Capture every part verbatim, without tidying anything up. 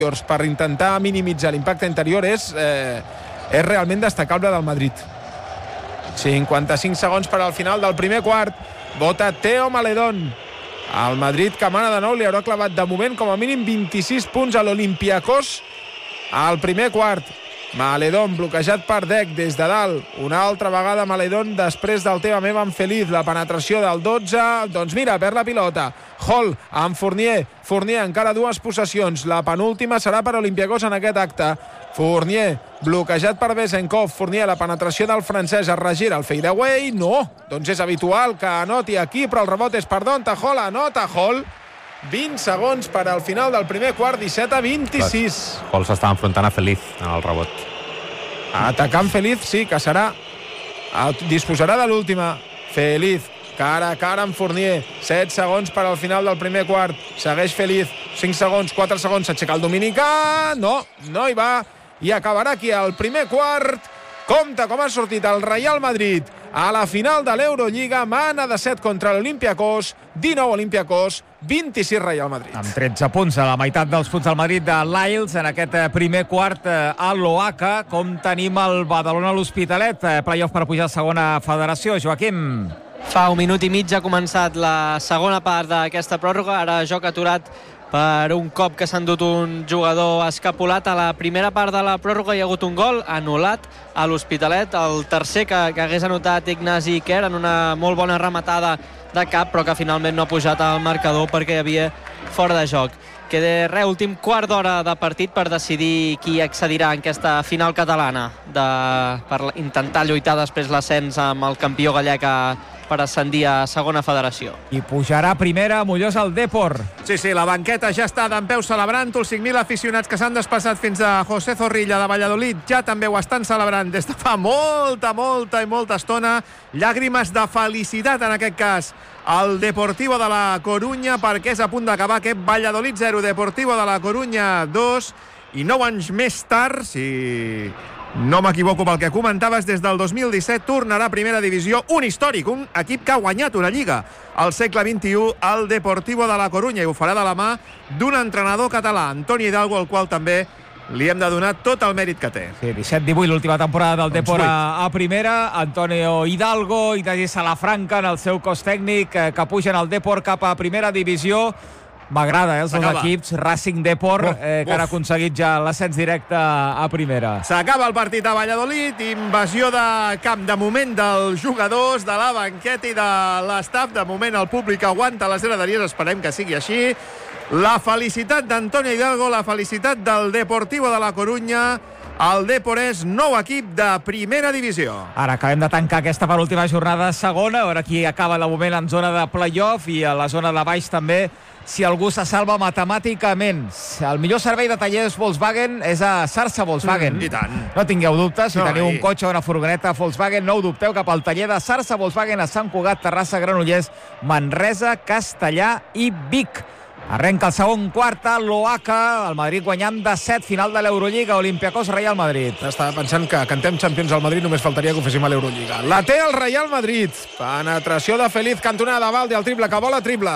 per intentar minimitzar l'impacte interior és, eh, és realment destacable del Madrid. cinquanta-cinc segons per al final del primer quart. Vota Theo Maledón. El Madrid, que mana de nou, li haurà clavat de moment com a mínim vint-i-sis punts a l'Olympiacos al primer quart. Maledón bloquejat per Dec des de dalt. Una altra vegada Maledón després del teva meva amb Feliz. La penetració del dotze. Doncs mira, perd la pilota. Hall amb Fournier. Fournier encara dues possessions. La penúltima serà per Olympiacos en aquest acte. Fournier bloquejat per Bezenkov. Fournier, la penetració del francès. Es regira el fadeaway. No, doncs és habitual que anoti aquí, però el rebot és per Donta Hall. Anota Hall. vint segons per al final del primer quart, disset a vint-i-sis. Hall s'està enfrontant a Feliz en el rebot. Atacant Feliz, sí, que serà... Disposarà de l'última. Feliz, cara a cara amb Fournier. set segons per al final del primer quart. Segueix Feliz. cinc segons, quatre segons. S'aixeca el dominicà. No, no hi va. I acabarà aquí el primer quart. Compte com ha sortit el Real Madrid a la final de l'Eurolliga. Mana de set contra l'Olympiacos. dinou Olympiacos, vint-i-sis Real Madrid. Amb tretze punts a la meitat dels punts del Madrid de Lyles en aquest primer quart a l'Oaca. Com tenim el Badalona a l'Hospitalet? Playoff per pujar a segona federació. Joaquim. Fa un minut i mig ha començat la segona part d'aquesta pròrroga. Ara joc aturat per un cop que s'ha endut un jugador escapulat. A la primera part de la pròrroga hi ha hagut un gol anul·lat a l'Hospitalet. El tercer que, que hagués anotat Ignasi Iker en una molt bona rematada de cap, però que finalment no ha pujat al marcador perquè hi havia fora de joc. Queda res, últim quart d'hora de partit per decidir qui accedirà en aquesta final catalana de, per intentar lluitar després l'ascens amb el campió gallec a, per ascendir a segona federació. I pujarà primera a Mollós al Depor. Sí, sí, la banqueta ja està d'en peu celebrant-ho. Els cinc mil aficionats que s'han desplaçat fins a José Zorrilla de Valladolid ja també ho estan celebrant des de fa molta, molta i molta estona. Llàgrimes de felicitat en aquest cas al Deportivo de la Corunya, perquè és a punt d'acabar aquest Valladolid zero, Deportivo de la Corunya dos, i nou anys més tard, si no m'equivoco pel que comentaves, des del dos mil disset tornarà a primera divisió un històric, un equip que ha guanyat una lliga al segle vint-i-u, el Deportivo de la Corunya, i ho farà de la mà d'un entrenador català, Antoni Hidalgo, al qual també li hem de donar tot el mèrit que té. Sí, disset divuit, l'última temporada del Depor a, a primera. Antonio Hidalgo, Ignasi Salafranca en el seu cos tècnic, eh, que pugen el Depor cap a primera divisió. M'agrada, eh, els dos equips. Racing Depor, eh, que han aconseguit ja l'ascens directe a primera. S'acaba el partit a Valladolid, invasió de camp de moment dels jugadors, de la banqueta i de l'estaf. De moment el públic aguanta les graderies, esperem que sigui així. La felicitat d'Antonio Hidalgo, la felicitat del Deportivo de la Corunya. El Depor és nou equip de primera divisió. Ara acabem de tancar aquesta penúltima jornada de segona. Ara aquí acaba de moment en zona de playoff i a la zona de baix també, si algú se salva matemàticament. El millor servei de tallers Volkswagen és a Sarsa Volkswagen. Mm, I tant. No tingueu dubtes, si no, teniu i... un cotxe o una furgoneta Volkswagen, no ho dubteu, cap al taller de Sarsa Volkswagen a Sant Cugat, Terrassa, Granollers, Manresa, Castellà i Vic. Arrenca el segon quart a l'Oaca, el Madrid guanyant de set, final de l'Eurolliga, Olympiacos Real Madrid. Estava pensant que cantem Champions al Madrid, només faltaria que ho féssim a l'Eurolliga. La té el Real Madrid. Penetració de Feliz, cantonada d'Abalde, el triple que vola, triple.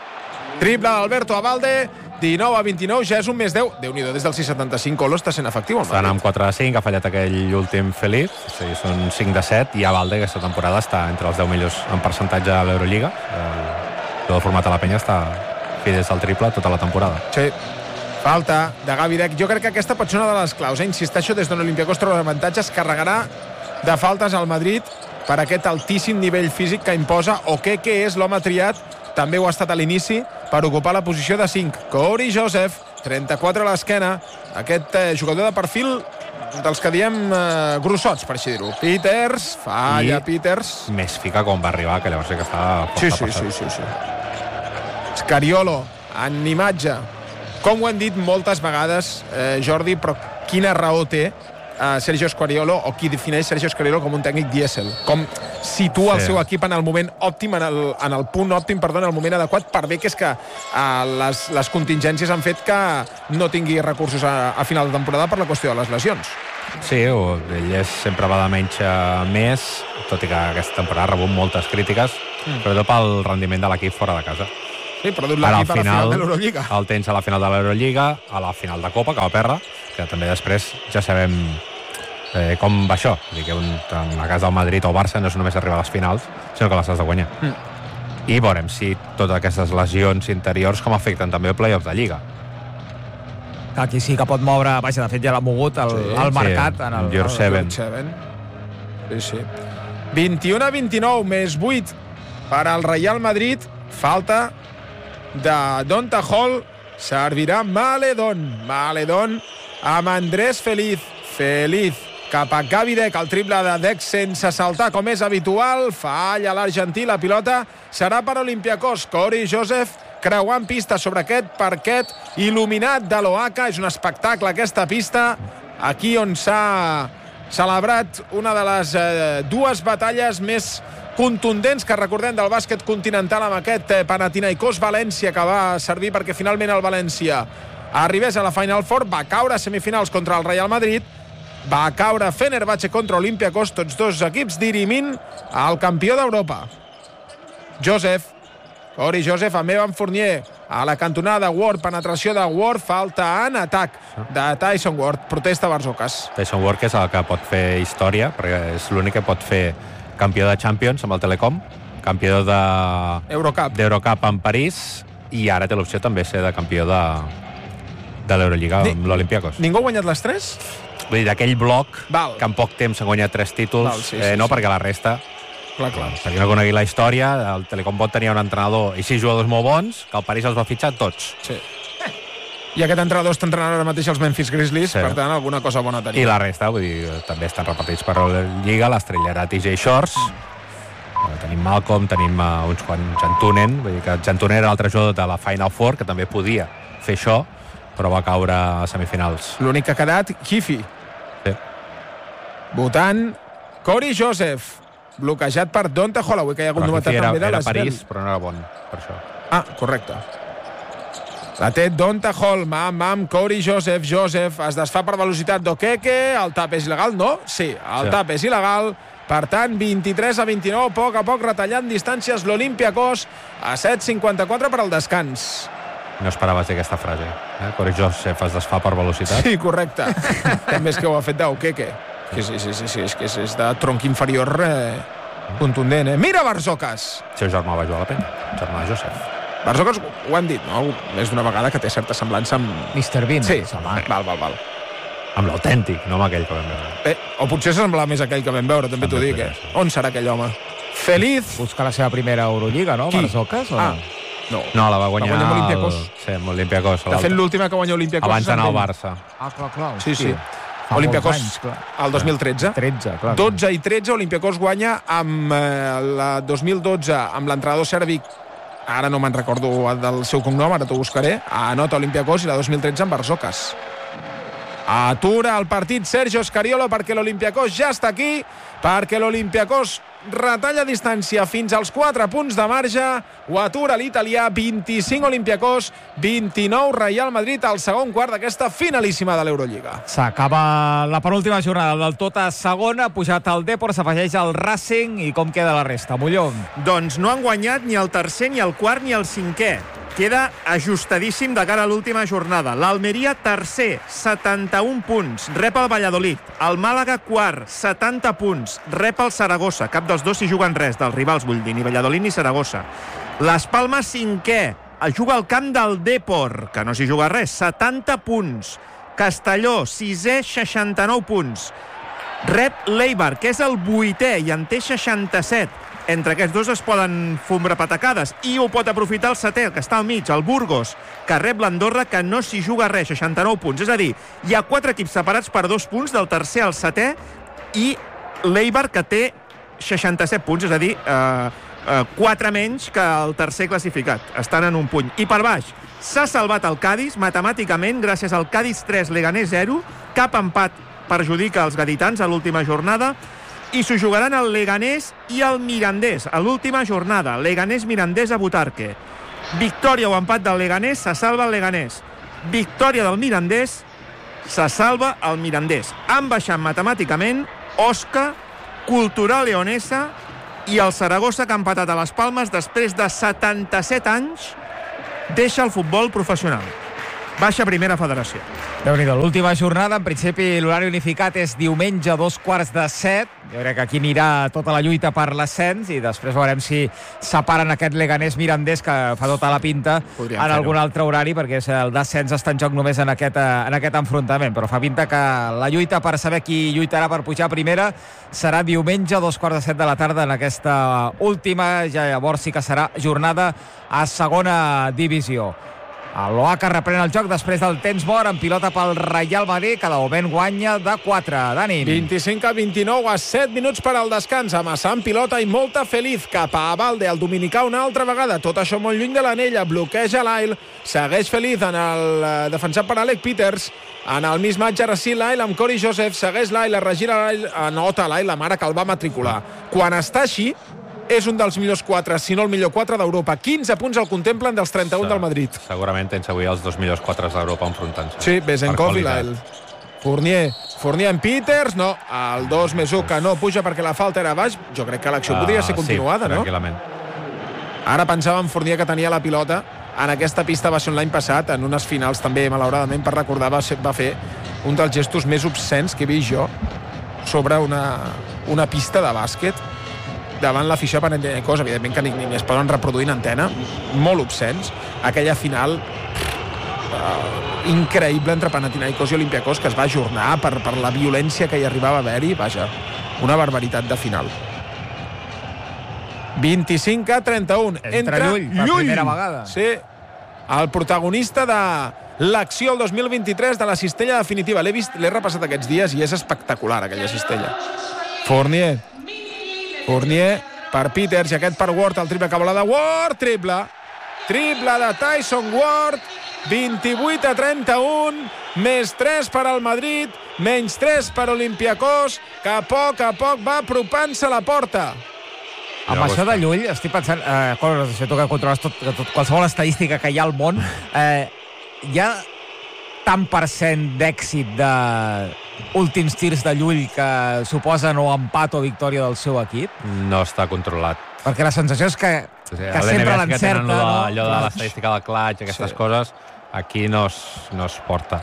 Triple d'Alberto Abalde, dinou a vint-i-nou, ja és un més deu. Déu-n'hi-do, des del sis setanta-cinc, Colo està sent efectiu. Està anant amb quatre de cinc, ha fallat aquell últim Feliz, o sigui, són cinc de set, i Abalde aquesta temporada està entre els deu millors en percentatge a l'Eurolliga. El, el format a la penya està fidel al triple tota la temporada. Sí. Falta de Gavi Dec. Jo crec que aquesta pot ser una de les claus. Eh? Insisteixo, des d'on l'Olympiacos troba l'avantatge, es carregarà de faltes al Madrid per aquest altíssim nivell físic que imposa Okeke, és l'home triat, també ho ha estat a l'inici, per ocupar la posició de cinc. Corey Joseph, trenta-quatre a l'esquena, aquest eh, jugador de perfil dels que diem eh, grossots, per així dir-ho. Peters, falla I Peters. Més fica com va arribar, que llavors sí que està... Sí, sí, sí, sí, sí. Scariolo, en imatge. Com ho hem dit moltes vegades, eh, Jordi, però quina raó té eh, Sergio Scariolo, o qui defineix Sergio Scariolo com un tècnic dièsel? Com situa sí. el seu equip en el moment òptim, en el, en el punt òptim, perdó, en el moment adequat, per bé que és que eh, les, les contingències han fet que no tingui recursos a, a final de temporada per la qüestió de les lesions. Sí, o, ell és, sempre va de menys a més, tot i que aquesta temporada ha rebut moltes crítiques, mm. però pel rendiment de l'equip fora de casa. Sí, però dut l'equip a la final de l'Eurolliga. El tens a la final de l'Eurolliga, a la final de Copa, que va perdre, que també després ja sabem eh, com va això. Vull dir que un, en el cas del Madrid o Barça no és només arribar a les finals, sinó que les has de guanyar. Mm. I veurem si totes aquestes lesions interiors com afecten també el play-off de Lliga. Aquí sí que pot moure, vaja, de fet ja l'ha mogut el, sí, el mercat. Sí, en el, Your Seven. Sí, sí. vint-i-u a vint-i-nou més vuit per al Real Madrid. Falta de Donta Hall. Servirà Maledon. Maledon amb Andrés Feliz. Feliz cap a Gavidec. El triple de Dec sense saltar, com és habitual. Falla l'argentí. La pilota serà per Olympiacos. Corey Joseph creuant pista sobre aquest parquet il·luminat de l'Oaca. És un espectacle aquesta pista, aquí on s'ha celebrat una de les eh, dues batalles més contundents que recordem del bàsquet continental, amb aquest eh, Panathinaikos València, que va servir perquè finalment el València arribés a la Final Four. Va caure a semifinals contra el Real Madrid, va caure Fenerbahçe contra Olympiacos, tots dos equips dirimint al campió d'Europa. Joseph Corey Joseph amb Evan Fournier a la cantonada de Ward, penetració de Ward, falta en atac de Tyson Ward, protesta Barzocas. Tyson Ward, que és el que pot fer història, perquè és l'únic que pot fer campió de Champions amb el Telecom, campió de Eurocup, d'Eurocup en París, i ara té l'opció també ser de campió de, de l'Eurolliga amb l'Olympiacos. Ningú ha guanyat les tres? Vull dir, d'aquell bloc, Val. que en poc temps han guanyat tres títols, Val, sí, sí, eh, no sí. perquè la resta... Clar, clar. Per qui no conegui la història, el Telecom pot tenir un entrenador i sis jugadors molt bons, que el París els va fitxar tots. Sí. I aquest entrenador està entrenant ara mateix els Memphis Grizzlies, sí. Per tant, alguna cosa bona tenim. I la resta, vull dir, també estan repartits per la Lliga, l'estrella era T J Shorts, mm. tenim Malcolm, tenim uh, uns quants Jantunen, vull dir que Jantunen era l'altre jugador de la Final Four, que també podia fer això, però va caure a semifinals. L'únic que ha quedat, Kifi. Sí. Votant Corey Joseph. Bloquejat per Donta Holloway, que hi ha hagut novetat era, també de era l'Esbel. París, però no era bon, per això. Ah, correcte. La té Donta Hall, mam, mam, Corey Joseph, Joseph, es desfà per velocitat d'Okeke, el tap és il·legal, no? Sí, el sí. tap és il·legal, per tant, vint-i-tres a vint-i-nou, a poc a poc retallant distàncies l'Olympiacos, a set cinquanta-quatre per al descans. No esperaves dir aquesta frase, eh? Corey Joseph es desfà per velocitat. Sí, correcte. També és que ho ha fet d'Okeke. Sí, sí, sí, sí, sí, és que és de tronc inferior eh, contundent, eh? Mira Barzocas! El seu germà va jugar a la penya, el germà de Joseph. Barzocas, ho hem dit, no? Més d'una vegada que té certa semblança amb... mister Bean. Sí, val, val, val. Amb l'autèntic, no amb aquell que vam veure. Eh, o potser semblava més aquell que vam veure, també, també t'ho dic, eh? Sí. On serà aquell home? Feliz! Busca la seva primera Eurolliga, no? Qui? Barzocas? O... Ah, no. No, la va guanyar... Va guanyar amb Olympiacos. El... Sí, amb Olympiacos. De fet, l'última que guanya Olympiacos... Abans d'anar al Barça. Ah, clar, clar. Sí, sí. Fa Olympiacos, anys, el dos mil tretze. tretze, clar. dotze i tretze, Olympiacos guanya amb eh, la dos mil dotze amb l'entrenador sèrbic, ara no me'n recordo del seu cognom, ara t'ho buscaré, anota Olympiacos, i la dos mil tretze amb Barzocas. Atura el partit Sergio Scariolo perquè l'Olympiacos ja està aquí, perquè l'Olympiacos retalla distància fins als quatre punts de marge, ho atura l'italià, vint-i-cinc Olympiacos, vint-i-nou Real Madrid al segon quart d'aquesta finalíssima de l'Eurolliga. S'acaba la penúltima jornada del tot a segona, ha pujat el Depor, s'afegeix el Racing, i com queda la resta, Molló? Doncs no han guanyat ni el tercer, ni el quart, ni el cinquè. Queda ajustadíssim de cara a l'última jornada. L'Almeria, tercer, setanta-un punts, rep el Valladolid. El Màlaga, quart, setanta punts, rep el Saragossa. Cap dels dos s'hi juguen res, dels rivals, vull dir, ni Valladolid ni Saragossa. Les Palmes, cinquè, juga al camp del Depor, que no s'hi juga res, setanta punts. Castelló, sisè, seixanta-nou punts. Rep l'Eibar, que és el vuitè, i en té seixanta-set. Entre aquests dos es poden fumbre patacades, i ho pot aprofitar el setè, que està al mig, el Burgos, que rep l'Andorra, que no s'hi juga res, seixanta-nou punts. És a dir, hi ha quatre equips separats per dos punts, del tercer al setè, i l'Eibar, que té seixanta-set punts, és a dir, eh, eh, quatre menys que el tercer classificat. Estan en un puny. I per baix, s'ha salvat el Cádiz, matemàticament, gràcies al Cádiz tres, Leganés zero, cap empat perjudica els gaditans a l'última jornada, i s'ho jugaran el Leganés i el Mirandés a l'última jornada. Leganés-Mirandés a Butarque. Victòria o empat del Leganés, se salva el Leganés. Victòria del Mirandés, se salva el Mirandés. Han baixat matemàticament Osca, Cultural Leonesa i el Saragossa, que ha empatat a les Palmes després de setanta-set anys deixa el futbol professional. Baixa primera federació. Déu-n'hi-do, l'última jornada, en principi l'horari unificat és diumenge a dos quarts de set. Jo crec que aquí anirà tota la lluita per l'ascens i després veurem si separen aquest Leganés-Mirandés, que fa tota la pinta, Podríem en fer-ho. algun altre horari, perquè és el descens està en joc només en aquest, eh, en aquest enfrontament. Però fa pinta que la lluita per saber qui lluitarà per pujar a primera serà diumenge a dos quarts de set de la tarda en aquesta última. Ja llavors sí que serà jornada a segona divisió. L'O A C reprèn el joc després del temps mort en pilota pel Real Madrid, que de moment guanya de quatre. Dani. vint-i-cinc a vint-i-nou a set minuts per al descans. Amassant pilota i molta Feliz cap a Abalde, el dominicà una altra vegada. Tot això molt lluny de l'anella. Bloqueja l'Ail. Segueix Feliz en el eh, defensat per Alec Peters. En el mismatge recí l'Ail amb Cory Joseph. Segueix l'Ail, regira l'Ail. Anota l'Ail, la mare que el va matricular. Quan està així, és un dels millors quatre, si no el millor quatre d'Europa. quinze punts el contemplen dels trenta-un del Madrid. Segurament tens avui els dos millors quatres d'Europa enfrontant-se. Sí, Bezenkov i l'Ail. Fournier. Fournier en Peters, no. El dos més un que no puja perquè la falta era baix. Jo crec que l'acció podria ser continuada, sí, no? tranquil·lament. Ara pensava en Fournier, que tenia la pilota. En aquesta pista va ser l'any passat, en unes finals també, malauradament, per recordar, va, ser, va fer un dels gestos més obscens que he vist jo sobre una, una pista de bàsquet davant l'afició de Panathinaikos, evidentment que ni, ni es poden reproduir en antena, molt obscens. Aquella final uh, increïble entre Panathinaikos i Olympiacos, que es va ajornar per, per la violència que hi arribava a haver-hi. Vaja, una barbaritat de final. vint-i-cinc a trenta-un. Entra, Entra Llull, per Llull. primera vegada. Sí, el protagonista de l'acció el dos mil vint-i-tres de la cistella definitiva. L'he vist, l'he repassat aquests dies i és espectacular, aquella cistella. Fournier. Fournier per Peters i aquest per Ward, el triple que vola de Ward, triple. Triple de Tyson Ward, vint-i-vuit a trenta-un, més tres per al Madrid, menys tres per Olympiacos, que a poc a poc va apropant-se a la porta. Amb això de Llull, estic pensant, eh, Carlos, això tu que controles tot, tot, qualsevol estadística que hi ha al món, eh, hi ha tant per cent d'èxit de últims tirs de Llull que suposen o empat o victòria del seu equip? No està controlat. Perquè la sensació és que, Sí, que a sempre l'N B A sí que l'encerta, tenen allò de, no? allò de l'estadística del clutch, aquestes Sí. coses, aquí no es, no es porta.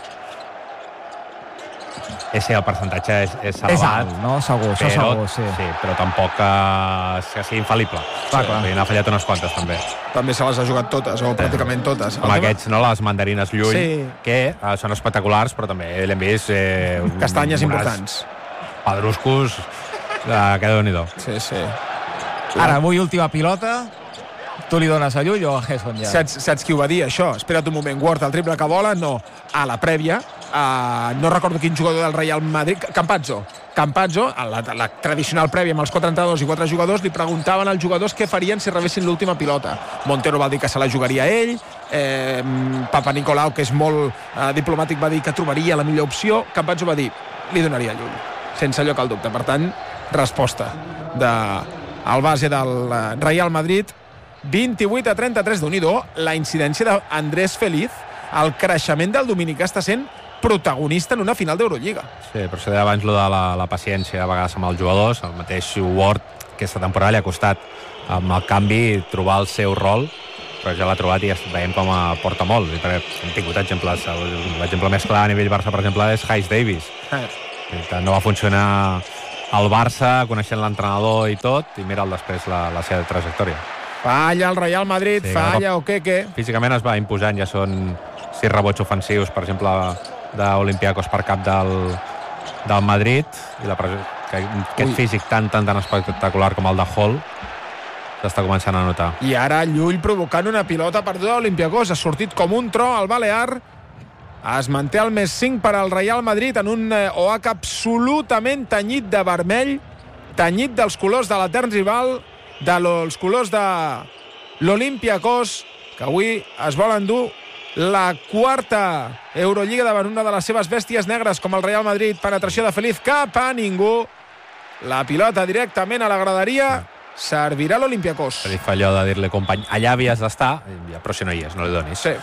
És sí, el percentatge és, és elevat. És alt, no? Segur, això però, segur, sí. sí. Però tampoc que, que sigui infal·lible. Clar, clar. N'ha fallat unes quantes, també. També se les ha jugat totes, o pràcticament totes. Com aquests, no? Les mandarines Llull, Sí. que eh, són espectaculars, però també l'hem vist... Eh, Castanyes unes importants. Pedruscos, eh, que déu-n'hi-do. Sí, sí. Ara, avui última pilota, tu li dones a Llull o a Gerson ja? Saps, saps qui ho va dir, això? Espera't un moment. Ward, el triple que vola, no. A la prèvia, uh, no recordo quin jugador del Real Madrid, Campazzo. Campazzo, a la, la tradicional prèvia amb els quatre entrenadors i quatre jugadors, li preguntaven als jugadors què farien si rebessin l'última pilota. Montero va dir que se la jugaria ell, eh, Papa Nicolau, que és molt eh, diplomàtic, va dir que trobaria la millor opció. Campazzo va dir, li donaria a Llull, sense lloc al dubte. Per tant, resposta de al base del eh, Real Madrid. vint-i-vuit a trenta-tres, d'Unido, la incidència d'Andrés Feliz, el creixement del dominicà està sent protagonista en una final d'Eurolliga. Sí, però això deia abans lo de la, la paciència a vegades amb els jugadors, el mateix Ward aquesta temporada li ha costat amb el canvi trobar el seu rol, però ja l'ha trobat i ja veiem com aporta molt. I perquè hem tingut exemples, l'exemple més clar a nivell Barça, per exemple, és Hayes Davis. Eh. No va funcionar al Barça, coneixent l'entrenador i tot, i mira'l després la, la seva trajectòria. Falla el Real Madrid, Sí, falla no. o què, què? Físicament es va imposant, ja són sis rebots ofensius, per exemple, d'Olympiacos per cap del, del Madrid, i la pressió, que aquest Ui. físic tan, tan, tan espectacular com el de Hall s'està començant a notar. I ara Llull provocant una pilota perduda a Olympiacos. Ha sortit com un tro al Balear. Es manté el més cinc per al Real Madrid en un eh, O A C absolutament tenyit de vermell, tenyit dels colors de l'etern rival, dels colors de l'Olympiacos, que avui es vol endur la quarta Eurolliga davant una de les seves bèsties negres com el Real Madrid. Penetració de Feliz cap a ningú. La pilota directament a la graderia. Servirà l'Olympiacos. Li fa allò de dir-li company, allà havies d'estar, però si no hi és, no li donis. Sí.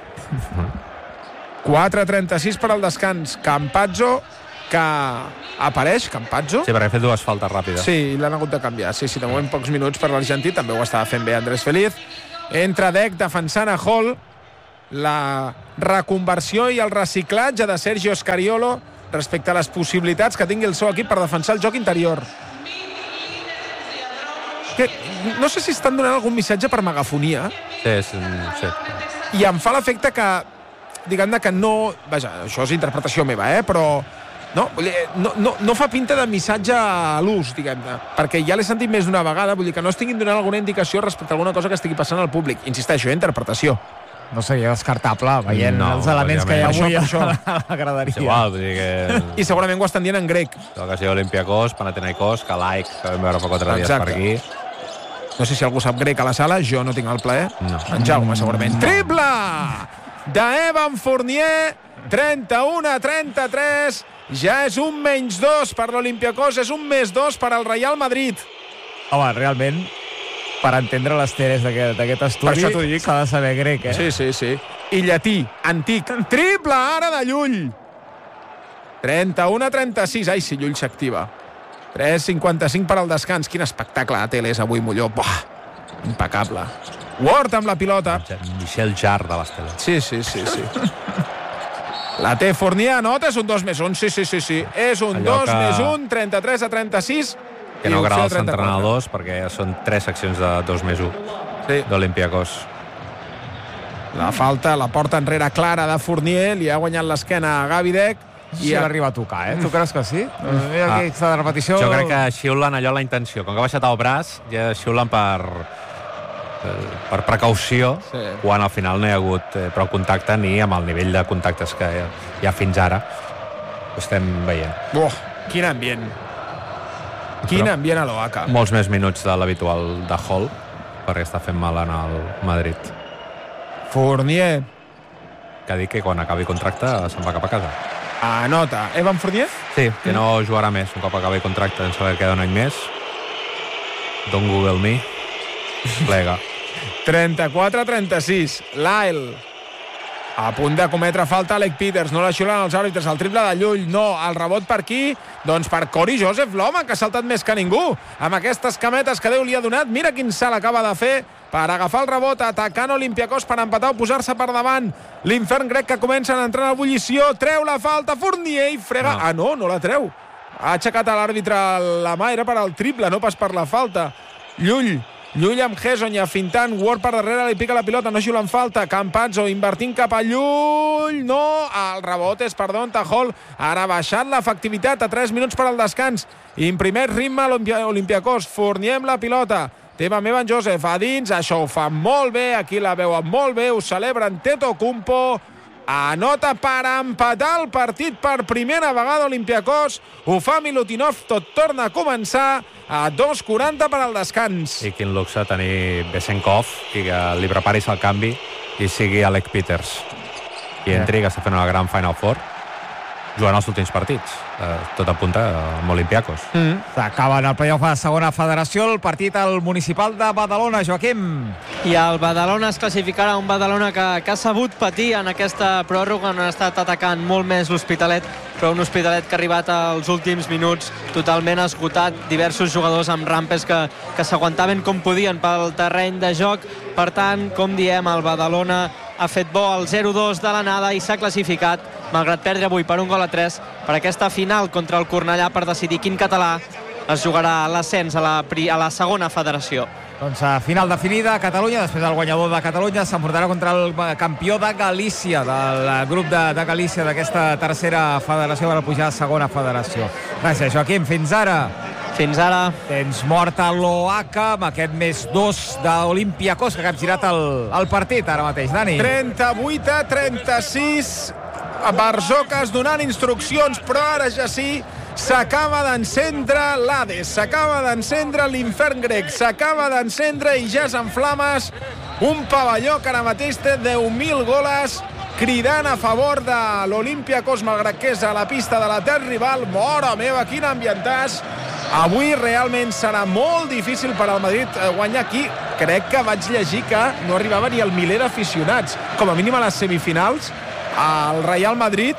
quatre trenta-sis per al descans. Campazzo, que apareix, Campazzo. Sí, perquè ha fet dues faltes ràpides. Sí, l'han hagut de canviar. Sí, sí, de moment pocs minuts per l'Argentí. També ho estava fent bé Andrés Feliz. Entra Dec defensant a Hall. La reconversió i el reciclatge de Sergio Scariolo respecte a les possibilitats que tingui el seu equip per defensar el joc interior. Que, no sé si estan donant algun missatge per megafonia. Sí, sí, sí. I em fa l'efecte que, diguem-ne que no... Vaja, això és interpretació meva, eh? Però no, no, no, no fa pinta de missatge a l'ús, diguem-ne, perquè ja l'he sentit més d'una vegada, vull dir que no estiguin donant alguna indicació respecte a alguna cosa que estigui passant al públic. Insisteixo, eh? Interpretació. No seria descartable, veient no, els elements que hi ha avui per això, per a la graderia. És igual, vull dir que... I segurament ho estan dient en grec. L'ocasió Olympiacos, Panathinaikos, Calaik, que vam veure fa quatre dies Exacte. per aquí. No sé si algú sap grec a la sala, jo no tinc el plaer. No. En Jaume, segurament. Triple d'Evan Fournier, trenta-u a trenta-tres. Ja és un menys dos per l'Olympiacos, és un més dos per al Real Madrid. Home, realment, per entendre les teres d'aquest estudi, s'ha de saber grec, eh? Sí, sí, sí. I llatí, antic. Triple ara de Llull. trenta-u a trenta-sis. Ai, si Llull s'activa. tres cinquanta-cinc per al descans. Quin espectacle de tele és avui, Molló. Buah, impecable. Ward amb la pilota. Michel Jarre de les teles. Sí, sí, sí, sí. La té Fournier, anota, és un dos més un. Sí, sí, sí, sí. És un Allò dos que... més un, trenta-tres a trenta-sis. Que no agrada als entrenadors, perquè són tres seccions de dos més un sí. d'Olympiacos. La falta, la porta enrere clara de Fournier, li ha guanyat l'esquena a Gavi Dec. I sí, l'arriba a tocar, eh? Tu creus que sí? Mm. Mira ah. aquesta repetició... Jo crec que xiulen allò la intenció. Com que ha baixat el braç, ja xiulen per, per precaució, sí. Quan al final no hi ha hagut prou contacte ni amb el nivell de contactes que hi ha fins ara. Ho estem veient. Oh, quin ambient. Quin Però ambient a l'Oaca. Molts més minuts de l'habitual de Hall, perquè està fent mal en el Madrid. Fournier. Que ha dit que quan acabi contracte se'n va cap a casa. Anota. Evan Fournier? Sí, que no jugarà més un cop acabi contracte. Em sembla que queda un any més. Don't Google me. Plega. trenta-quatre a trenta-sis. Lyle. A punt de cometre falta Alec Peters. No la xiulen els àrbitres. El triple de Llull. No. El rebot per qui? Doncs per Cory Joseph, l'home que ha saltat més que ningú. Amb aquestes cametes que Déu li ha donat. Mira quin salt acaba de fer per agafar el rebot, atacant Olympiacos per empatar o posar-se per davant. L'infern grec que comença a entrar en ebullició. Treu la falta Fournier i frega... No. Ah, no, no la treu. Ha aixecat a l'àrbitre la mà. Era per al triple, no pas per la falta. Llull. Llull amb Hesonja fintant, Ward per darrere, li pica la pilota, no xiulen falta. Campazzo invertint cap a Llull, no, el rebot és per Donta Hall. Ara ha baixat l'efectivitat a tres minuts per al descans. Imprimeix ritme l'Olympiacos, Fournier amb la pilota. Tema amb Evan Joseph a dins, això ho fa molt bé, aquí la veuen molt bé, ho celebren Antetokounmpo. Anota per empatar el partit per primera vegada Olympiacos. Ho fa Milutinov, tot torna a començar a dos quaranta per al descans. I quin luxe tenir Besenkov i que li preparis el canvi i sigui Alec Peters. I entri, que està fent una gran Final Four, jugant els últims partits. Eh, tot apunta amb Olympiacos. Mm. S'acaba en el playoff de segona federació, el partit al municipal de Badalona, Joaquim. I el Badalona es classificarà, un Badalona que, que ha sabut patir en aquesta pròrroga, on ha estat atacant molt més l'Hospitalet, però un Hospitalet que ha arribat als últims minuts totalment esgotat, diversos jugadors amb rampes que, que s'aguantaven com podien pel terreny de joc. Per tant, com diem, el Badalona ha fet bo el zero dos de l'anada i s'ha classificat, malgrat perdre avui per un gol a tres, per aquesta final contra el Cornellà per decidir quin català es jugarà l'ascens a, la, a la segona federació. Doncs a final definida, Catalunya, després el guanyador de Catalunya s'enfrontarà contra el campió de Galícia, del grup de, de Galícia d'aquesta tercera federació per pujar a segona federació. Gràcies, Joaquim. Fins ara. Fins ara. Tens mort a l'Oaca amb aquest més dos d'Olympiacos que ha capgirat el, el partit ara mateix. Dani. trenta-vuit a trenta-sis. Barzocas donant instruccions, però ara ja sí, s'acaba d'encendre l'Hades, s'acaba d'encendre l'infern grec, s'acaba d'encendre i ja és en flames un pavelló que ara mateix té deu mil goles cridant a favor de l'Olympiacos, malgrat que és a la pista de la terra rival. Mora meva, quin ambientàs! Avui realment serà molt difícil per al Madrid guanyar aquí. Crec que vaig llegir que no arribava ni al miler d'aficionats, com a mínim a les semifinals, al Real Madrid,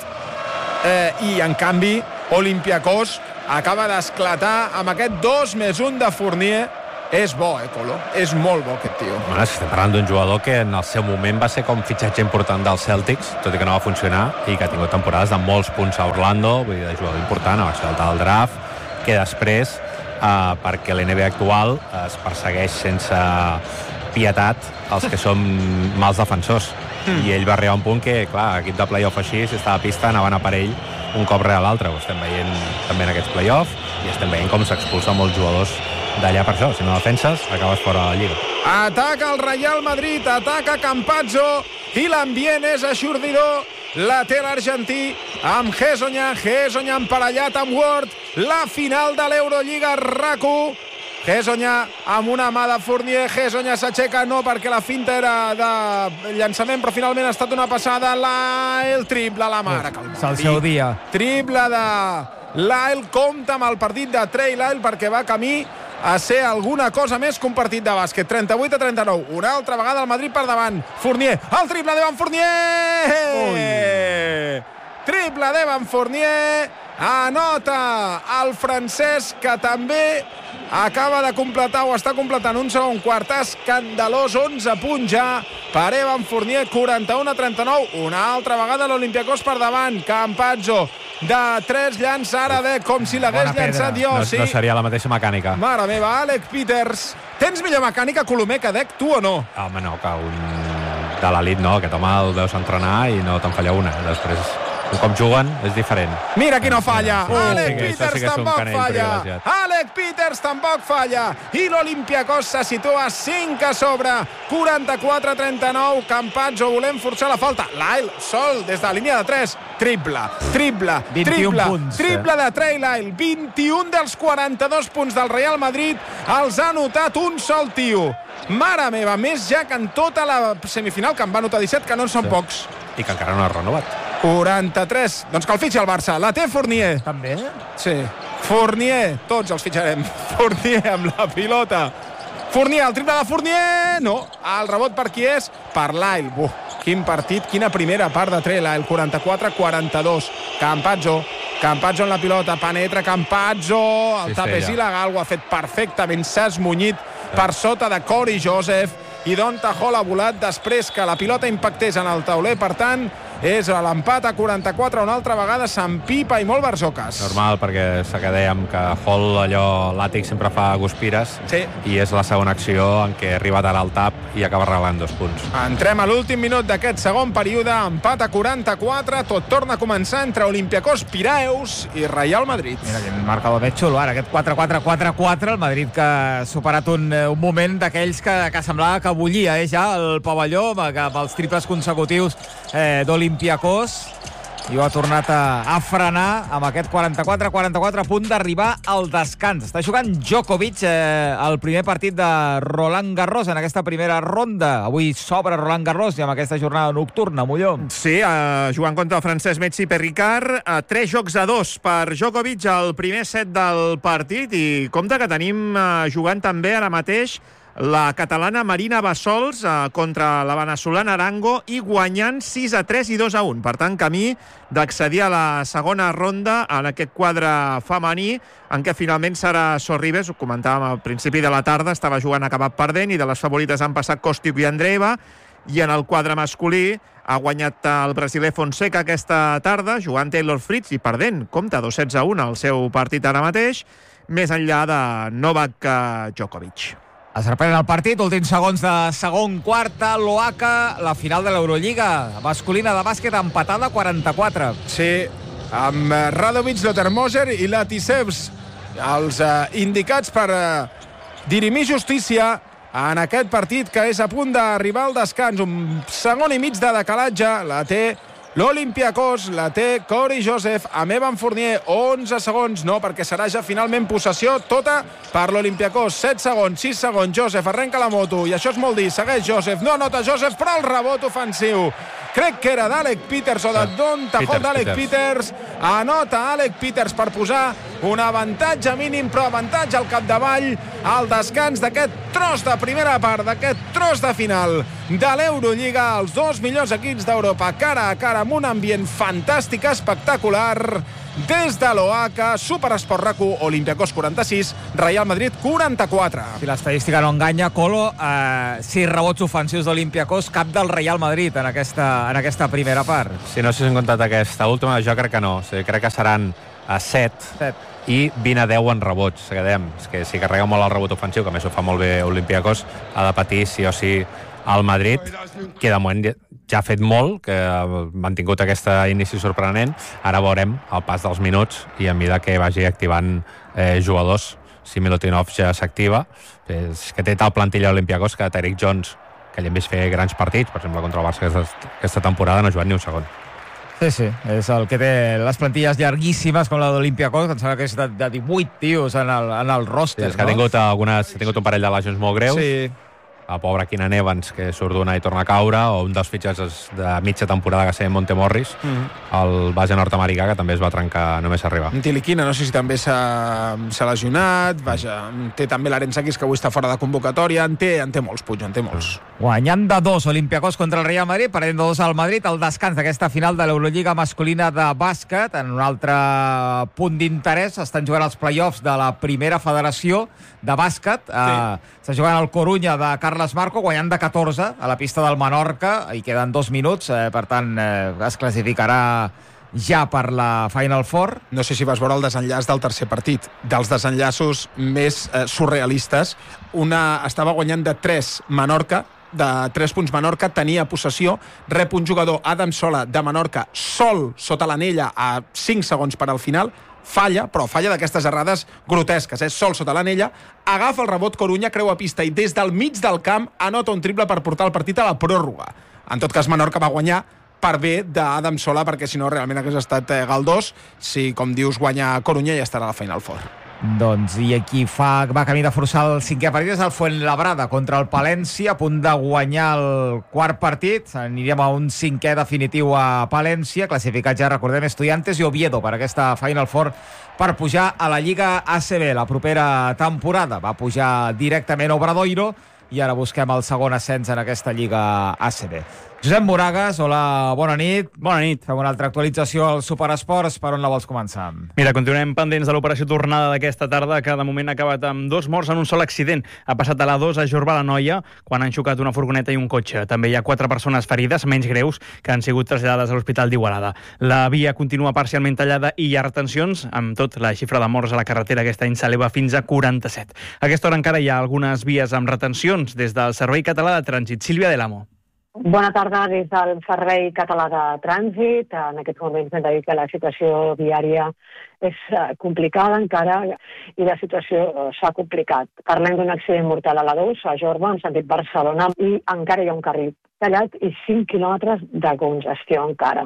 eh, i en canvi Olympiacos acaba d'esclatar amb aquest dos més un de Fournier És bo, eh, Colo? És molt bo aquest tio. Bueno, estem parlant d'un jugador que en el seu moment va ser com fitxatge important dels Celtics, tot i que no va funcionar, i que ha tingut temporades de molts punts a Orlando, vull dir, de jugador important, va ser el draft, que després, eh, perquè l'N B A actual es persegueix sense pietat els que són mals defensors. Mm. I ell va arribar a un punt que, clar, equip de playoff així, si estava a pista, anaven a per ell un cop rere l'altre. Ho estem veient també en aquests playoff i estem veient com s'expulsa molts jugadors d'allà per això. Si no defenses, acabes fora de la Lliga. Ataca el Real Madrid, ataca Campazzo i l'ambient és aixordidor. La té l'argentí amb Hezonja, Hezonja emparellat amb Ward. La final de l'Eurolliga R A C u. Hezonja amb una mà de Fournier. Hezonja s'aixeca, no, perquè la finta era de llançament, però finalment ha estat una passada. La... el triple, la mare. És el seu dia. Triple de Lyle. Compta amb el partit de Trey Lyle perquè va camí a ser alguna cosa més que un partit de bàsquet. trenta-vuit a trenta-nou. Una altra vegada el Madrid per davant. Fournier. El triple d'Evan Fournier! Ui. Triple d'Evan Fournier. Anota el francès, que també acaba de completar o està completant un segon quart escandalós. onze punts ja per Evan Fournier. quaranta-u a trenta-nou. Una altra vegada l'Olympiacos per davant. Campazzo de tres llança ara bé, com si l'hagués llançat jo. No, sí. no seria la mateixa mecànica. Mare meva, Alec Peters. Tens millor mecànica, Colomer, que Dec, tu o no? Home, no, que un de l'elit no, aquest home el deus entrenar i no te'n falla una. Després, un cop juguen, és diferent. Mira qui no falla. Uh, Alec sí, Peters sí que tampoc falla. Alec Peters tampoc falla. I l'Olympiacos se situa cinc a sobre. quaranta-quatre a trenta-nou. Campazzo volem forçar la falta. Lyle sol des de la línia de tres. Triple, triple, triple, punts, triple eh? de Trey Lyle. vint-i-un dels quaranta-dos punts del Real Madrid els ha notat un sol tio. Mare meva, més ja que en tota la semifinal, que en va notar disset, que no en són sí. pocs. I que encara no ha renovat. quaranta-tres. Doncs que el fitxa el Barça. La té Fournier. També? Sí. Fournier. Tots els fitxarem. Fournier amb la pilota. Fournier, el triple de Fournier. No. El rebot per qui és? Per Lyle. Buh, quin partit, quina primera part de Trey Lyle. quaranta-quatre a quaranta-dos. Campazzo. Campazzo en la pilota. Penetra Campazzo. El Sí, tap sí, és ja. il·legal. Ho ha fet perfectament. S'ha esmunyit per sota de Corey Joseph. I Donta Hall ha volat després que la pilota impactés en el tauler. Per tant, és l'empat a quaranta-quatre. Una altra vegada s'empipa i molt Barzoques. Normal, perquè s'ha que dèiem que Hall, allò, l'àtic sempre fa guspires. Sí. I és la segona acció en què arriba tard al tap i acaba regalant dos punts. Entrem a l'últim minut d'aquest segon període. Empat a quaranta-quatre. Tot torna a començar entre Olympiacos Piraeus i Real Madrid. Mira, quin marcador més xulo, ara, aquest quatre quatre quatre quatre, el Madrid que ha superat un, un moment d'aquells que, que semblava que bullia, eh, ja, el pavelló, amb, amb els triples consecutius eh, d'Olympiacos, i ho ha tornat a, a frenar amb aquest quaranta-quatre quaranta-quatre, a punt d'arribar al descans. Està jugant Djokovic eh, el primer partit de Roland Garros en aquesta primera ronda. Avui s'obre Roland Garros i amb aquesta jornada nocturna, Molló. Sí, eh, jugant contra el francès Metzi Perricard, eh, tres jocs a dos per Djokovic al primer set del partit, i compte que tenim eh, jugant també ara mateix la catalana Marina Bassols eh, contra la veneçolana Arango, i guanyant sis a tres i dos a un. Per tant, camí d'accedir a la segona ronda en aquest quadre femení, en què finalment serà Sorribes. Ho comentàvem al principi de la tarda, estava jugant acabat perdent, i de les favorites han passat Kostic i Andreeva. I en el quadre masculí ha guanyat el brasiler Fonseca aquesta tarda, jugant Taylor Fritz i perdent. Compte, dos sets a un al seu partit ara mateix, més enllà de Novak Djokovic. Es reprèn el partit, últims segons de segon quart a l'Oaca, la final de l'Eurolliga masculina de bàsquet, empatada quaranta-quatre. Sí, amb Radovic, Lotermoser i Latisevs, els eh, indicats per eh, dirimir justícia en aquest partit que és a punt d'arribar al descans. Un segon i mig de decalatge la té l'Olympiacos, la té Corey Joseph amb Evan Fournier. Onze segons, no, perquè serà ja finalment possessió tota per l'Olympiacos. Set segons, sis segons, Joseph arrenca la moto, i això és molt dir, segueix Joseph, no anota Joseph, però el rebot ofensiu, crec que era d'Alec Peters o de Donta Hall d'Alec Peters. Anota Alec Peters per posar un avantatge mínim, però avantatge al capdavall al descans d'aquest tros de primera part, d'aquest tros de final de l'Eurolliga. Els dos millors equips d'Europa cara a cara amb un ambient fantàstic, espectacular. Des de l'Oaca, Superesport RAC u, Olympiacos quaranta-sis, Real Madrid quaranta-quatre. Si l'estadística no enganya, Colo, eh, sis rebots ofensius d'Olympiacos, cap del Real Madrid en aquesta, en aquesta primera part. Si no s'han comptat aquesta última, jo crec que no. O sigui, crec que seran a set, set i vint a deu en rebots. Quedem. És que si carrega molt el rebot ofensiu, que a més ho fa molt bé Olympiacos, ha de patir sí o sí al Madrid, que de moment ja ha fet molt, que ha mantingut aquest inici sorprenent. Ara veurem el pas dels minuts i a mesura que vagi activant eh, jugadors, si Milutinov ja s'activa, és que té tal plantilla Olympiacos que Tyreek Jones, que li hem vist fer grans partits, per exemple contra el Barça aquesta, aquesta temporada, no ha jugat ni un segon. Sí, sí, és el que té les plantilles llarguíssimes com la d'Olympiacos, que em sembla que és de, de divuit tios en el, en el roster, sí, és que no? ha tingut, algunes, ha tingut un parell de lesions molt greus. Sí. El pobre Keenan Evans, que surt d'una i torna a caure, o un dels fitxes de mitja temporada que sé Monte Morris, mm. el base nord-americà, que també es va trencar només arribar. Tiliquina, no sé si també s'ha lesionat, vaja, té també l'Arensakis, que avui està fora de convocatòria, en té, en té molts, Puig, en té molts. Guanyant de dos Olympiacos contra el Real Madrid, perdent de dos al Madrid, el descans d'aquesta final de l'Eurolliga masculina de bàsquet. En un altre punt d'interès, estan jugant els play-offs de la primera federació de bàsquet. Sí. Uh, està jugant el Corunya de Carles Marco, guanyant de catorze a la pista del Menorca, i queden dos minuts, eh, per tant eh, es classificarà ja per la Final Four. No sé si vas veure el desenllaç del tercer partit, dels desenllaços més eh, surrealistes. Una estava guanyant de tres Menorca, de tres punts Menorca, tenia possessió, rep un jugador, Adam Sola, de Menorca, sol sota l'anella a cinc segons per al final, falla, però falla d'aquestes errades grotesques, és eh? sol sota l'anella, agafa el rebot Corunya, creua pista i des del mig del camp anota un triple per portar el partit a la pròrroga. En tot cas, Menorca va guanyar per bé d'Adam Sola, perquè si no realment hagués estat eh, galdós. Si, com dius, guanya Corunya, ja estarà a la Final Four. Doncs, i aquí fa, va camí de forçar el cinquè partit, és el Fuenlabrada contra el Palència, a punt de guanyar el quart partit. Anirem a un cinquè definitiu a Palència, classificat ja, recordem, Estudiantes i Oviedo per aquesta Final Four per pujar a la Lliga A C B la propera temporada. Va pujar directament Obradoiro i ara busquem el segon ascens en aquesta Lliga A C B. Josep Moragas, hola, bona nit. Bona nit. Fem una altra actualització al Superesports. Per on la vols començar? Mira, continuem pendents de l'operació tornada d'aquesta tarda, que de moment ha acabat amb dos morts en un sol accident. Ha passat a la dos a Jorba la Noia, quan han xocat una furgoneta i un cotxe. També hi ha quatre persones ferides, menys greus, que han sigut traslladades a l'Hospital d'Igualada. La via continua parcialment tallada i hi ha retencions. Amb tot, la xifra de morts a la carretera aquest any s'eleva fins a quaranta-set. A aquesta hora encara hi ha algunes vies amb retencions des del Servei Català de Trànsit. Sílvia de l'Amo. Bona tarda des del Servei Català de Trànsit. En aquests moments hem de dir que la situació viària és complicada encara i la situació s'ha complicat. Parlem d'un accident mortal a la dos, a Jorba, en sentit Barcelona, i encara hi ha un carril tallat i cinc quilòmetres de congestió encara.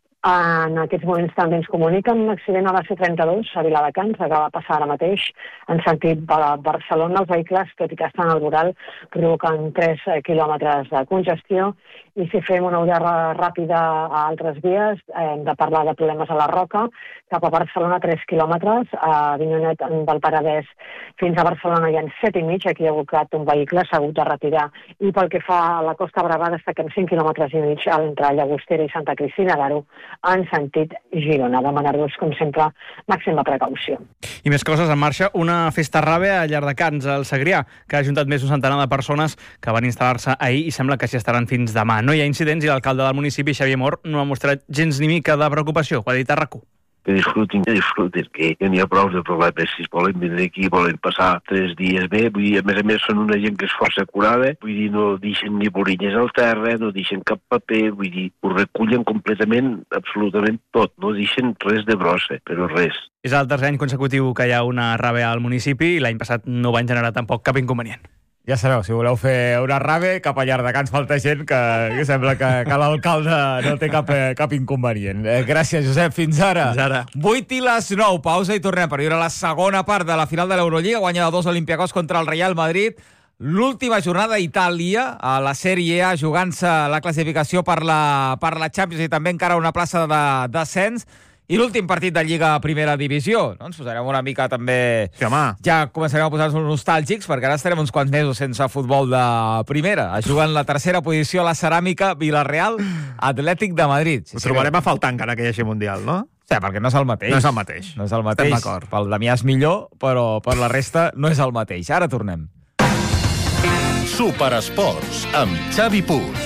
En aquests moments també ens comuniquen un accident a la C trenta-dos a Viladecans, que va passar ara mateix en sentit Barcelona. Els vehicles, tot i que estan al voral, provoquen tres quilòmetres de congestió. I si fem una ullada ràpida a altres vies, hem de parlar de problemes a la Roca, cap a Barcelona tres quilòmetres, a Avinyonet del Penedès fins a Barcelona hi ha set i mig, aquí ha abocat un vehicle, s'ha hagut de retirar. I pel que fa a la Costa Brava destaquem cinc quilòmetres i mig entre Llagostera i Santa Cristina d'Aro, en sentit Girona. Demanar-vos, com sempre, màxima precaució. I més coses en marxa, una festa rave a Llardecans, al Segrià, que ha ajuntat més d'un centenar de persones que van instal·lar-se ahir i sembla que s'hi estaran fins demà. No hi ha incidents i l'alcalde del municipi, Xavier Mor, no ha mostrat gens ni mica de preocupació. Ho ha dit a RAC u. Que disfrutin, que disfrutin, que n'hi ha prou de problemes. Si volen vindre aquí, volen passar tres dies bé, vull dir, a més a més són una gent que és força curada, vull dir, no deixen ni borinyes al terra, no deixen cap paper, vull dir, ho recullen completament, absolutament tot, no deixen res de brossa, però res. És el tercer any consecutiu que hi ha una rave al municipi i l'any passat no van generar tampoc cap inconvenient. Ja sabeu, si voleu fer una rave, cap a Llardecans falta gent que, que sembla que, que l'alcalde no té cap, cap inconvenient. Eh, gràcies, Josep. Fins ara. Fins ara. vuit i les nou. Pausa i tornem per viure la segona part de la final de l'Eurolliga. Guanya de dos Olympiacos contra el Real Madrid. L'última jornada a Itàlia, a la Sèrie A, jugant-se la classificació per la, per la Champions i també encara una plaça de descens. I l'últim partit de Lliga a Primera Divisió, no? Ens posarem una mica també... Sí, home. Ja començarem a posar-nos nostàlgics, perquè ara estarem uns quants mesos sense futbol de primera. Es juga en la tercera posició la Ceràmica Villarreal Atlètic de Madrid. Ho trobarem a faltar encara que hi hagi Mundial, no? Sí, perquè no és el mateix. No és el mateix. No és el mateix. Estem d'acord. Pel Damià és millor, però per la resta no és el mateix. Ara tornem. Superesports, amb Xavi Puig.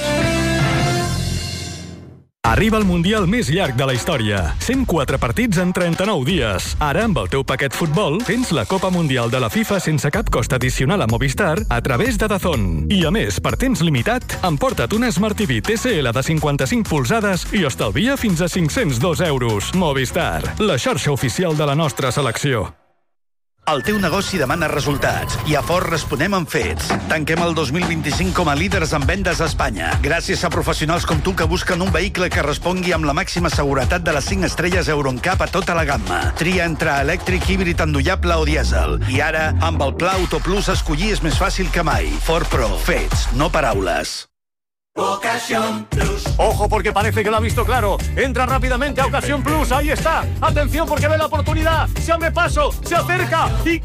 Arriba el Mundial més llarg de la història. cent quatre partits en trenta-nou dies. Ara, amb el teu paquet futbol, tens la Copa Mundial de la FIFA sense cap cost addicional a Movistar a través de DAZN. I a més, per temps limitat, emporta't una Smart T V T C L de cinquanta-cinc polzades i estalvia fins a cinc-cents dos euros. Movistar, la xarxa oficial de la nostra selecció. El teu negoci demana resultats i a Ford responem amb fets. Tanquem el dos mil vint-i-cinc com a líders en vendes a Espanya, gràcies a professionals com tu que busquen un vehicle que respongui amb la màxima seguretat de les cinc estrelles Euro N C A P a tota la gamma. Tria entre elèctric, híbrid endollable o dièsel. I ara, amb el Pla Auto Plus, escollir és més fàcil que mai. Ford Pro. Fets, no paraules. Ocasión Plus. Ojo porque parece que lo ha visto claro. Entra rápidamente a Ocasión Plus. Ahí está. Atención porque ve la oportunidad. Se abre paso. Se acerca. Y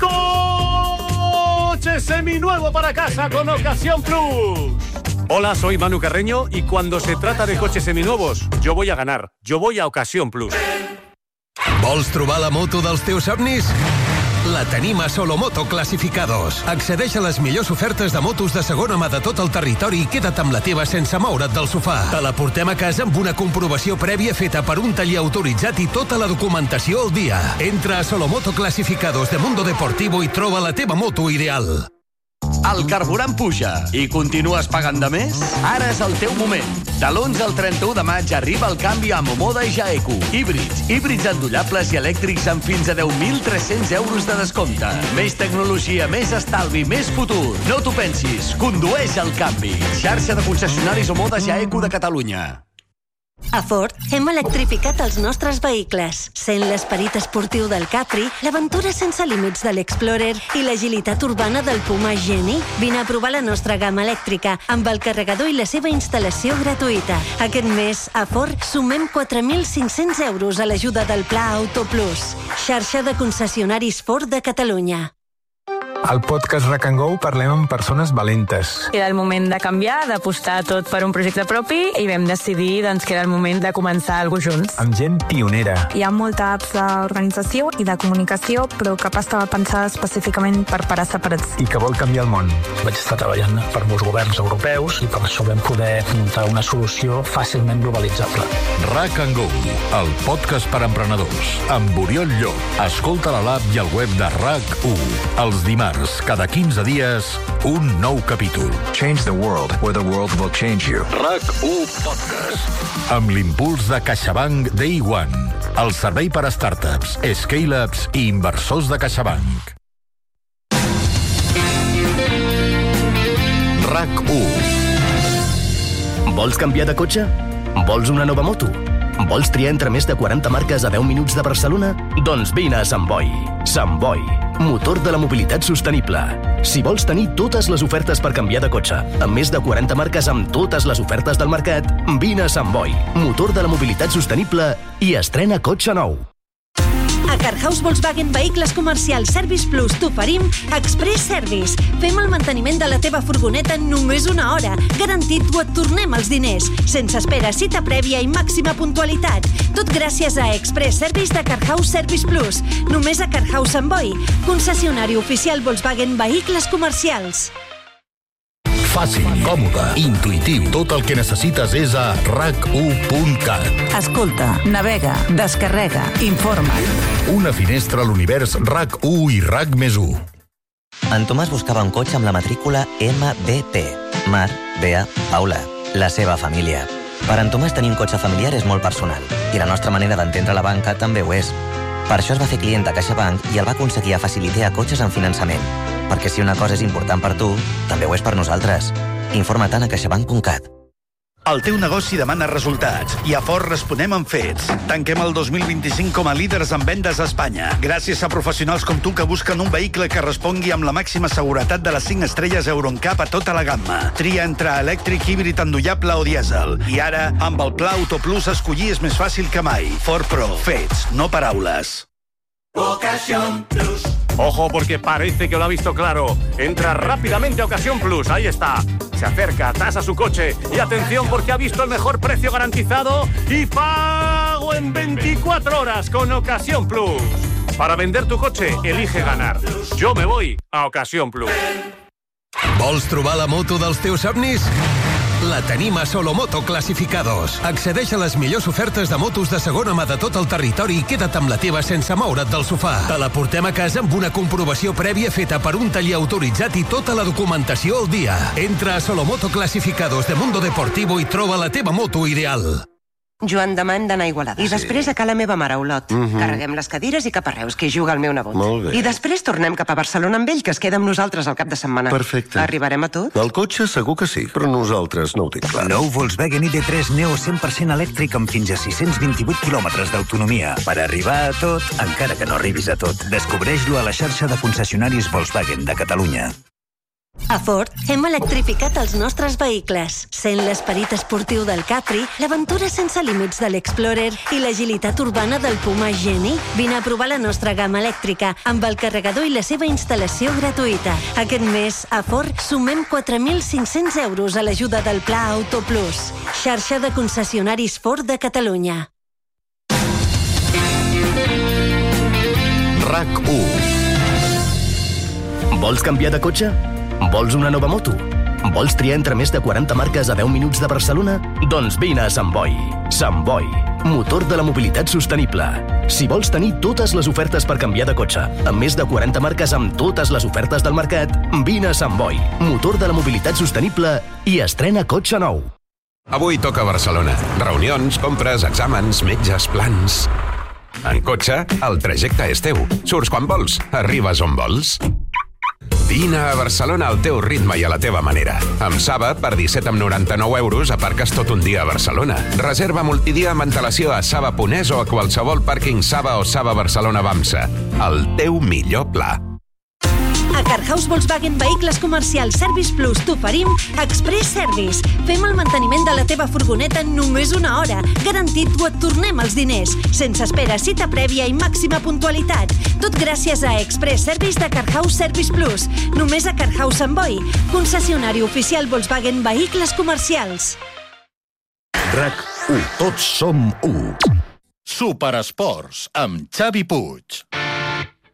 coche seminuevo para casa con Ocasión Plus. Hola, soy Manu Carreño y cuando se trata de coches seminuevos, yo voy a ganar. Yo voy a Ocasión Plus. Vols trobar la moto dels teus somnis? La tenim a Solomoto Clasificados. Accedeix a les millors ofertes de motos de segona mà de tot el territori i queda't amb la teva sense moure't del sofà. Te la portem a casa amb una comprovació prèvia feta per un taller autoritzat i tota la documentació al dia. Entra a Solomoto Clasificados de Mundo Deportivo i troba la teva moto ideal. El carburant puja i continues pagant de més? Ara és el teu moment. De l'onze al trenta-u de maig arriba el canvi a Momoda i Jaeco. Híbrids, híbrids endollables i elèctrics amb fins a deu mil tres-cents euros de descompte. Més tecnologia, més estalvi, més futur. No t'ho pensis, condueix el canvi. Xarxa de concessionaris Momoda Jaeco de Catalunya. A Ford hem electrificat els nostres vehicles. Sent l'esperit esportiu del Capri, l'aventura sense límits de l'Explorer i l'agilitat urbana del Puma Geni. Vine a provar la nostra gamma elèctrica amb el carregador i la seva instal·lació gratuïta. Aquest mes, a Ford, sumem quatre mil cinc-cents euros a l'ajuda del Pla Auto Plus. Xarxa de concessionaris Ford de Catalunya. Al podcast Rack and Go parlem amb persones valentes. Era el moment de canviar, d'apostar tot per un projecte propi i vam decidir doncs, que era el moment de començar alguna cosa junts. Amb gent pionera. Hi ha molta apps d'organització i de comunicació, però cap estava pensada específicament per parar separats. I que vol canviar el món. Vaig estar treballant per molts governs europeus i per això vam poder muntar una solució fàcilment globalitzable. Rack and Go, el podcast per emprenedors, amb Oriol Llop. Escolta a l'app i al web de RAC u. Els dimarts, cada quinze dies, un nou capítol. Change the world, or the world will change you. RAC u Podcast. Amb l'impuls de CaixaBank Day One, el servei per a startups, scale-ups i inversors de CaixaBank. RAC u. Vols canviar de cotxe? Vols una nova moto? Vols triar entre més de quaranta marques a deu minuts de Barcelona? Doncs vine a Sant Boi. Sant Boi, motor de la mobilitat sostenible. Si vols tenir totes les ofertes per canviar de cotxe, amb més de quaranta marques amb totes les ofertes del mercat, vine a Sant Boi, motor de la mobilitat sostenible i estrena cotxe nou. A Carhouse Volkswagen Vehicles Comercials Service Plus t'oferim Express Service. Fem el manteniment de la teva furgoneta en només una hora. Garantit o et tornem els diners. Sense espera, cita prèvia i màxima puntualitat. Tot gràcies a Express Service de Carhouse Service Plus. Només a Carhouse Sant Boi. Concessionari oficial Volkswagen Vehicles Comercials. Fàcil, còmode, intuïtiu. Tot el que necessites és a rac u punt cat. Escolta, navega, descarrega, informa't. Una finestra a l'univers RAC u i RAC més u. En Tomàs buscava un cotxe amb la matrícula M B P. Mar, Bea, Paula. La seva família. Per en Tomàs tenir un cotxe familiar és molt personal. I la nostra manera d'entendre la banca també ho és. Per això es va fer client de CaixaBank i el va aconseguir a facilitar a cotxes en finançament. Perquè si una cosa és important per tu, també ho és per nosaltres. Informa't a caixabank punt cat. El teu negoci demana resultats i a Ford responem amb fets. Tanquem el dos mil vint-i-cinc com a líders en vendes a Espanya, gràcies a professionals com tu que busquen un vehicle que respongui amb la màxima seguretat de les cinc estrelles Euro N C A P a tota la gamma. Tria entre elèctric, híbrid endollable o dièsel. I ara, amb el Pla Auto Plus, escollir és més fàcil que mai. Ford Pro. Fets, no paraules. Ocasión Plus. Ojo porque parece que lo ha visto claro. Entra rápidamente a Ocasión Plus. Ahí está. Se acerca, tasa su coche. Y atención porque ha visto el mejor precio garantizado y pago en veinticuatro horas con Ocasión Plus. Para vender tu coche, elige ganar. Yo me voy a Ocasión Plus. Vols trobar la moto dels teus somnis? La tenim a Solomoto Clasificados. Accedeix a les millors ofertes de motos de segona mà de tot el territori i queda't amb la teva sense moure't del sofà. Te la portem a casa amb una comprovació prèvia feta per un taller autoritzat i tota la documentació al dia. Entra a Solomoto Clasificados de Mundo Deportivo i troba la teva moto ideal. Joan, demà hem d'anar a Igualada. I després a ca la meva mare, a Olot. Mhm. Carreguem les cadires i cap a Reus, que hi juga el meu nebot. Molt bé. I després tornem cap a Barcelona amb ell, que es queda amb nosaltres al cap de setmana. Perfecte. Arribarem a tot? El cotxe segur que sí, però nosaltres no ho tinc clar. Nou Volkswagen I D tres Neo cent per cent elèctric amb fins a sis-cents vint-i-vuit quilòmetres d'autonomia. Per arribar a tot, encara que no arribis a tot. Descobreix-lo a la xarxa de concessionaris Volkswagen de Catalunya. A Ford hem electrificat els nostres vehicles. Sent l'esperit esportiu del Capri, l'aventura sense límits de l'Explorer i l'agilitat urbana del Puma Geni. Vine a provar la nostra gamma elèctrica amb el carregador i la seva instal·lació gratuïta. Aquest mes, a Ford, sumem quatre mil cinc-cents euros a l'ajuda del Pla Auto Plus. Xarxa de concessionaris Ford de Catalunya. RAC u. Vols canviar de cotxe? Vols una nova moto? Vols triar entre més de quaranta marques a deu minuts de Barcelona? Doncs vine a Sant Boi. Sant Boi, motor de la mobilitat sostenible. Si vols tenir totes les ofertes per canviar de cotxe, amb més de quaranta marques amb totes les ofertes del mercat, vine a Sant Boi, motor de la mobilitat sostenible i estrena cotxe nou. Avui toca Barcelona. Reunions, compres, exàmens, metges, plans... En cotxe, el trajecte és teu. Surts quan vols, arribes on vols. Vine a Barcelona al teu ritme i a la teva manera. Amb Saba, per disset coma noranta-nou euros, aparques tot un dia a Barcelona. Reserva multidia amb antelació a Saba punt es o a qualsevol pàrquing Saba o Saba Barcelona Bamsa. El teu millor pla. A Carhouse Volkswagen Vehicles Comercials Service Plus t'oferim Express Service. Fem el manteniment de la teva furgoneta en només una hora. Garantit o et tornem els diners. Sense espera, cita prèvia i màxima puntualitat. Tot gràcies a Express Service de Carhouse Service Plus. Només a Carhouse Sant Boi. Concessionari oficial Volkswagen Vehicles Comercials. RAC u. Tots som u. Superesports amb Xavi Puig.